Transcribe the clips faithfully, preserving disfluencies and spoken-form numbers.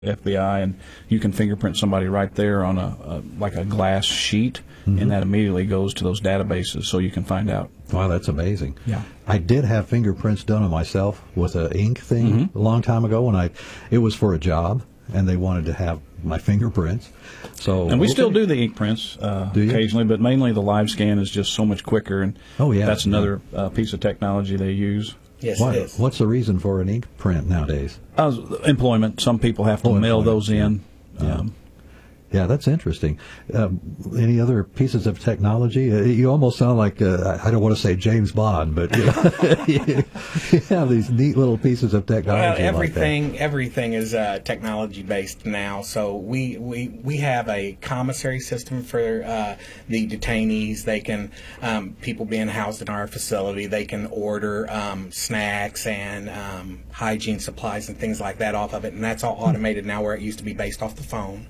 F B I, and you can fingerprint somebody right there on a, a like a glass sheet, mm-hmm. and that immediately goes to those databases, so you can find out. Wow, that's amazing. Yeah, I did have fingerprints done on myself with an ink thing mm-hmm. a long time ago when I, it was for a job, and they wanted to have my fingerprints. So and we okay. still do the ink prints uh, occasionally, but mainly the live scan is just so much quicker, and oh yeah, that's another uh, piece of technology they use. Yes, what, it is. What's the reason for an ink print nowadays? Uh, employment. Some people have to oh, mail those in. Yeah. Um, yeah, that's interesting. Um, any other pieces of technology? Uh, you almost sound like, uh, I don't want to say James Bond, but you, know, you, you have these neat little pieces of technology. Well, everything like that. everything is uh, technology based now. So we, we, we have a commissary system for uh, the detainees. They can um, people being housed in our facility. They can order um, snacks and um, hygiene supplies and things like that off of it, and that's all automated now, where it used to be based off the phone.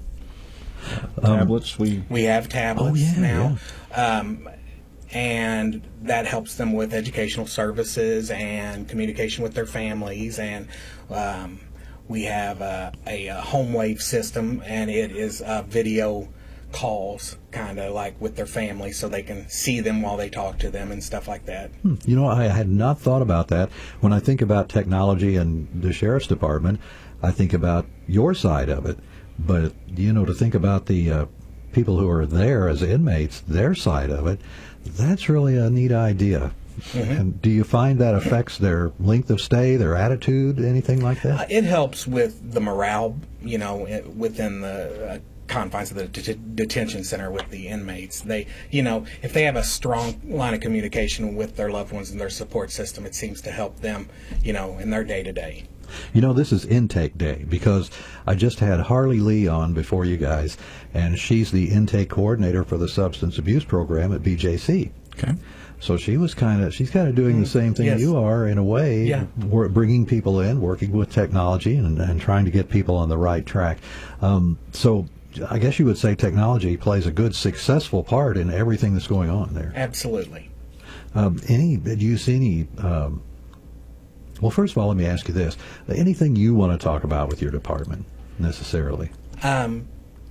Um, tablets. We we have tablets oh, yeah, now. Yeah. Um, and that helps them with educational services and communication with their families. And um, we have a, a, a home wave system, and it is uh, video calls, kind of like with their family, so they can see them while they talk to them and stuff like that. Hmm. You know, I had not thought about that. When I think about technology and the sheriff's department, I think about your side of it. But, you know, to think about the uh, people who are there as inmates, their side of it, that's really a neat idea. Mm-hmm. And do you find that affects their length of stay, their attitude, anything like that? Uh, it helps with the morale, you know, within the uh, confines of the det- detention center with the inmates. They, you know, if they have a strong line of communication with their loved ones and their support system, it seems to help them, you know, in their day-to-day. You know, this is intake day because I just had Harley Lee on before you guys, and she's the intake coordinator for the substance abuse program at B J C. Okay. So she was kind of, she's kind of doing the same thing yes. you are in a way, yeah. We're bringing people in, working with technology, and, and trying to get people on the right track. Um, so I guess you would say technology plays a good, successful part in everything that's going on there. Absolutely. Um, any, do you see any... Um, Well, first of all, let me ask you this. Anything you want to talk about with your department, necessarily? Um,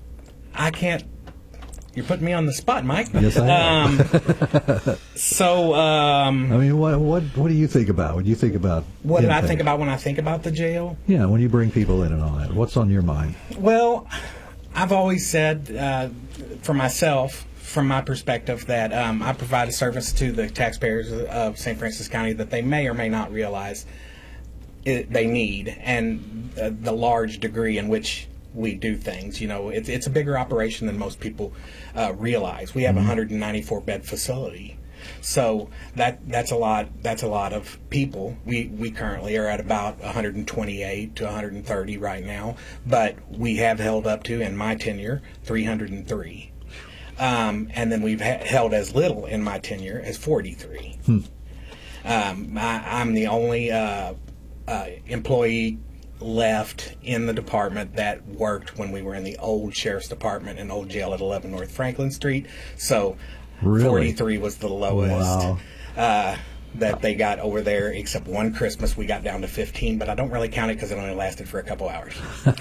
I can't... You're putting me on the spot, Mike. Yes, I am. Um, so, um... I mean, what what what do you think about when you think about... What did I intake? think about when I think about the jail? Yeah, when you bring people in and all that. What's on your mind? Well, I've always said, uh, for myself... from my perspective, that um, I provide a service to the taxpayers of Saint Francis County that they may or may not realize it, they need, and uh, the large degree in which we do things. You know, it's it's a bigger operation than most people uh, realize. We have a one hundred ninety-four bed facility, so that that's a lot. That's a lot of people. We we currently are at about one hundred twenty-eight to one hundred thirty right now, but we have held up to, in my tenure, three hundred three. Um, and then we've ha- held as little in my tenure as forty-three. Hmm. Um, I, I'm the only uh, uh, employee left in the department that worked when we were in the old sheriff's department and old jail at eleven North Franklin Street. So really? forty-three was the lowest wow. uh, that they got over there, except one Christmas we got down to fifteen, but I don't really count it because it only lasted for a couple hours.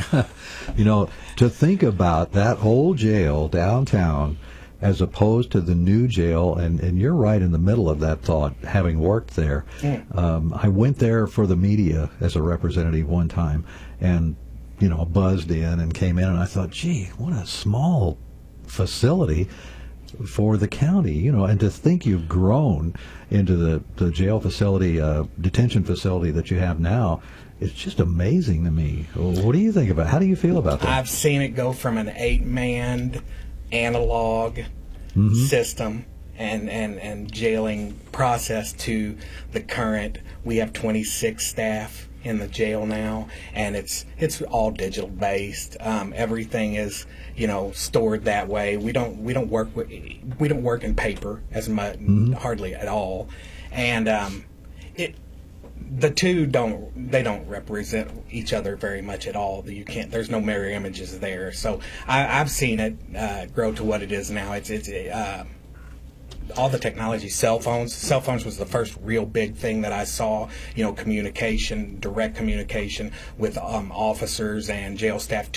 You know, to think about that old jail downtown as opposed to the new jail, and, and you're right in the middle of that thought, having worked there. Mm. Um, I went there for the media as a representative one time, and, you know, buzzed in and came in, and I thought, gee, what a small facility for the county, you know, and to think you've grown into the, the jail facility, uh, detention facility that you have now, it's just amazing to me. What do you think about it? How do you feel about that? I've seen it go from an eight-man analog mm-hmm. system and, and, and jailing process to the current. We have twenty-six staff in the jail now, and it's it's all digital based. Um, everything is, you know, stored that way. We don't we don't work with, we don't work in paper as much, mm-hmm. hardly at all, and um, it. The two don't they don't represent each other very much at all. You can't. There's no mirror images there. So I, I've seen it uh, grow to what it is now. It's it's uh, all the technology, cell phones. Cell phones was the first real big thing that I saw. You know, communication, direct communication with um, officers and jail staff